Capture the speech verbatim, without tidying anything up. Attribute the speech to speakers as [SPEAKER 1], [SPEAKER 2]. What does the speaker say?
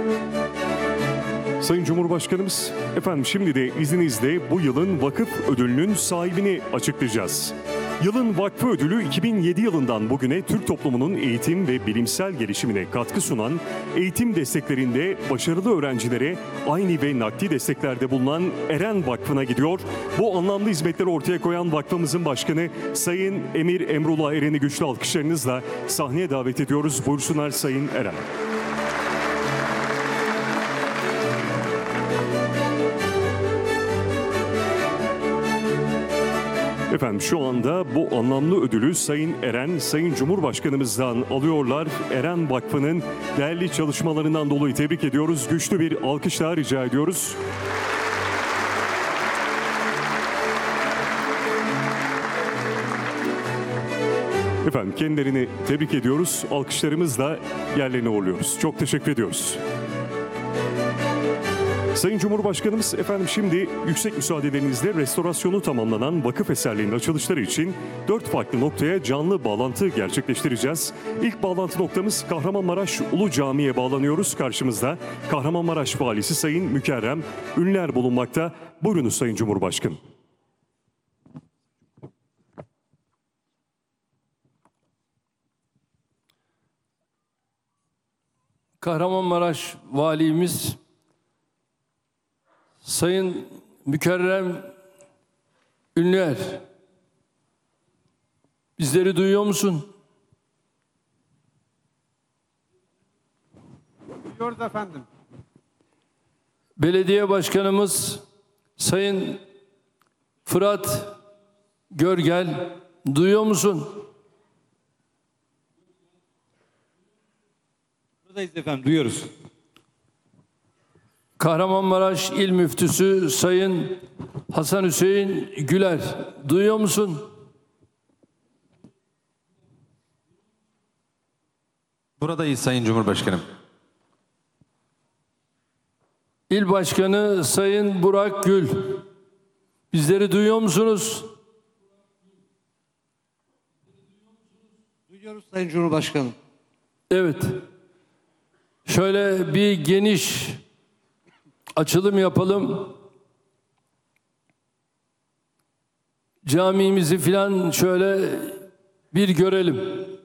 [SPEAKER 1] Sayın Cumhurbaşkanımız, efendim şimdi de izninizle bu yılın vakıf ödülünün sahibini açıklayacağız. Yılın Vakfı Ödülü iki bin yedi yılından bugüne Türk toplumunun eğitim ve bilimsel gelişimine katkı sunan, eğitim desteklerinde başarılı öğrencilere aynı ve nakdi desteklerde bulunan Eren Vakfı'na gidiyor. Bu anlamlı hizmetleri ortaya koyan vakfımızın başkanı Sayın Emir Emrullah Eren'i güçlü alkışlarınızla sahneye davet ediyoruz. Buyursunlar Sayın Eren. Efendim şu anda bu anlamlı ödülü Sayın Eren, Sayın Cumhurbaşkanımızdan alıyorlar. Eren Vakfı'nın değerli çalışmalarından dolayı tebrik ediyoruz. Güçlü bir alkış daha rica ediyoruz. Efendim kendilerini tebrik ediyoruz. Alkışlarımızla yerlerine uğurluyoruz. Çok teşekkür ediyoruz. Sayın Cumhurbaşkanımız, efendim şimdi yüksek müsaadelerinizle restorasyonu tamamlanan vakıf eserlerinin açılışları için dört farklı noktaya canlı bağlantı gerçekleştireceğiz. İlk bağlantı noktamız Kahramanmaraş Ulu Cami'ye bağlanıyoruz. Karşımızda Kahramanmaraş Valisi Sayın Mükerrem Ünler bulunmakta. Buyurunuz Sayın Cumhurbaşkanım.
[SPEAKER 2] Kahramanmaraş Valimiz Sayın Mükerrem Ünler, bizleri duyuyor musun?
[SPEAKER 3] Duyuyoruz efendim.
[SPEAKER 2] Belediye Başkanımız Sayın Fırat Görgel, duyuyor musun?
[SPEAKER 4] Buradayız efendim, duyuyoruz.
[SPEAKER 2] Kahramanmaraş İl Müftüsü Sayın Hasan Hüseyin Güler, duyuyor musun?
[SPEAKER 4] Buradayız Sayın Cumhurbaşkanım.
[SPEAKER 2] İl Başkanı Sayın Burak Gül, bizleri duyuyor musunuz?
[SPEAKER 3] Duyuyoruz Sayın Cumhurbaşkanım.
[SPEAKER 2] Evet. Şöyle bir geniş açılım yapalım. Camimizi filan şöyle bir görelim.